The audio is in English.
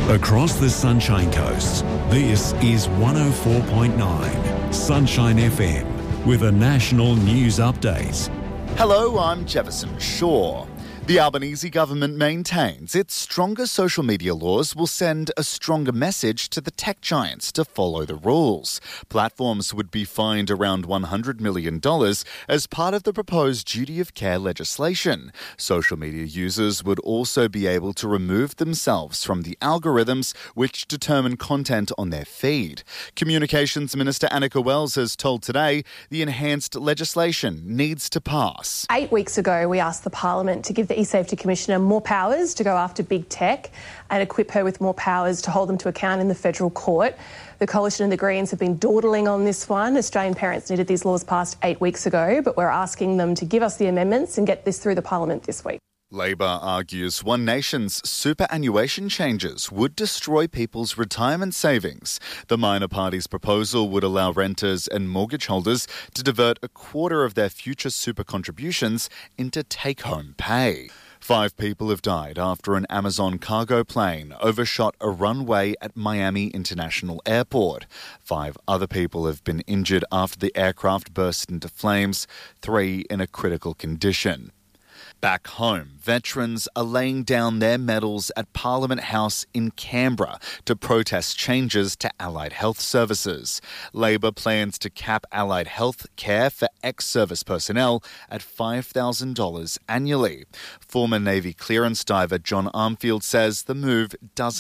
Across the Sunshine Coast, this is 104.9 Sunshine FM with a national news update. Hello, I'm Jefferson Shaw. The Albanese government maintains its stronger social media laws will send a stronger message to the tech giants to follow the rules. Platforms would be fined around $100 million as part of the proposed duty of care legislation. Social media users would also be able to remove themselves from the algorithms which determine content on their feed. Communications Minister Annika Wells has told Today the enhanced legislation needs to pass. 8 weeks ago, we asked the Parliament to give the eSafety Commissioner more powers to go after big tech and equip her with more powers to hold them to account in the federal court. The Coalition and the Greens have been dawdling on this one. Australian parents needed these laws passed 8 weeks ago, but we're asking them to give us the amendments and get this through the Parliament this week. Labor argues One Nation's superannuation changes would destroy people's retirement savings. The minor party's proposal would allow renters and mortgage holders to divert a quarter of their future super contributions into take-home pay. 5 people have died after an Amazon cargo plane overshot a runway at Miami International Airport. 5 other people have been injured after the aircraft burst into flames, 3 in a critical condition. Back home, veterans are laying down their medals at Parliament House in Canberra to protest changes to allied health services. Labor plans to cap allied health care for ex-service personnel at $5,000 annually. Former Navy clearance diver John Armfield says the move doesn't